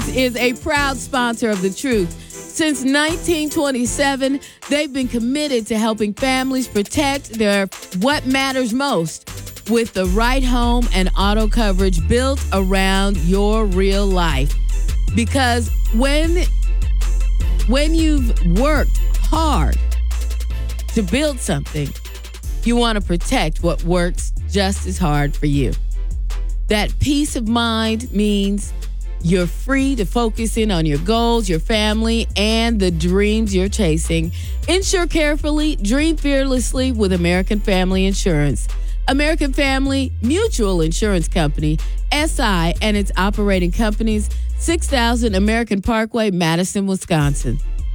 is a proud sponsor of The Truth. Since 1927, they've been committed to helping families protect their what matters most with the right home and auto coverage built around your real life. Because when you've worked hard to build something, you want to protect what works just as hard for you. That peace of mind means you're free to focus in on your goals, your family, and the dreams you're chasing. Insure carefully, dream fearlessly with American Family Insurance. American Family Mutual Insurance Company, SI, and its operating companies, 6000 American Parkway, Madison, Wisconsin.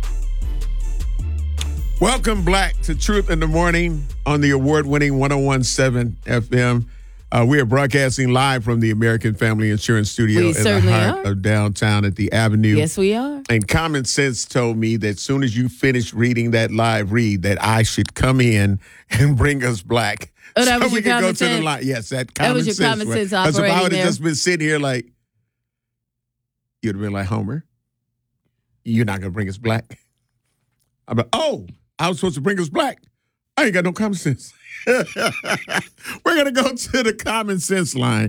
Welcome, Black, to Truth in the Morning on the award-winning 101.7 FM. We are broadcasting live from the American Family Insurance Studio in the heart of downtown at the Avenue. Yes, we are. And common sense told me that as soon as you finish reading that live read, that I should come in and bring us Black. Oh, that so was we your can common go to sense? the line. Yes, that common sense. That was your common sense Because if I operating would have there. just been sitting here like, you'd have been like, Homer, you're not going to bring us Black. I'm like, oh, I was supposed to bring us Black. I ain't got no common sense. We're going to go to the common sense line.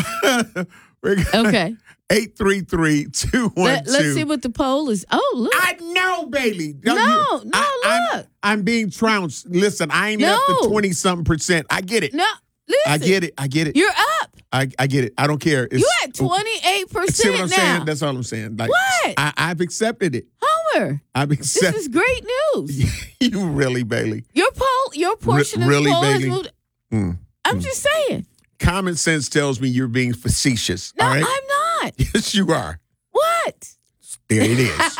Okay. 833-212. Let's see what the poll is. Oh, look. I know, Bailey. Look. I'm being trounced. Listen, I ain't left the 20-something%. I get it. No, listen. I get it. You're up. I get it. I don't care. You at 28% See what I'm now. saying? That's all I'm saying. Like, What? I've accepted it. Homer, I've accepted. this is great news. You really, Bailey. Your portion Really, of the poll Bailey? has moved. I'm just saying. Common sense tells me you're being facetious. No, all right? I'm not. Yes, you are. What? There it is.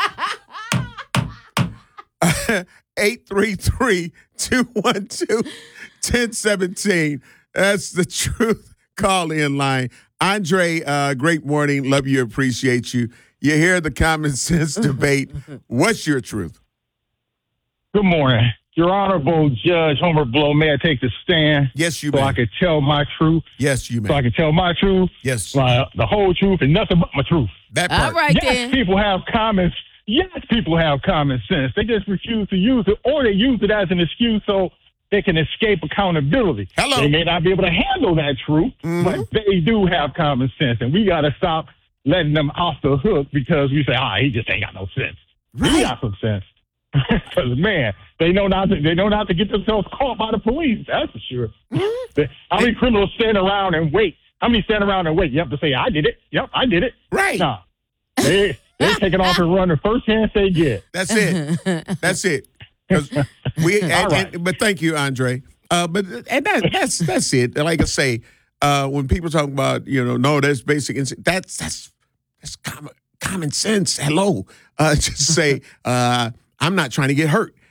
833-212-1017. That's the Truth call-in line. Andre, great morning. Love you, appreciate you. You hear the common sense debate. What's your truth? Good morning. Your Honorable Judge Homer Blow, may I take the stand? Yes, you so may. I can tell my truth. Yes, you may. So I can tell my truth. Yes. The whole truth and nothing but my truth. That part. All right, Yes, then. people have common sense. They just refuse to use it, or they use it as an excuse so they can escape accountability. Hello. They may not be able to handle that truth, but they do have common sense, and we got to stop letting them off the hook because we say, he just ain't got no sense. Right. He got some sense. Because, man, they know not to get themselves caught by the police. That's for sure. How many criminals stand around and wait? How many stand around and wait? You have to say, I did it. Yep, I did it. Right. Nah. They take it off and run the first chance they get. That's it. That's it. 'Cause but thank you, Andre. That's it. Like I say, when people talk about, no, that's basic. That's common sense. Hello. Just say, I'm not trying to get hurt.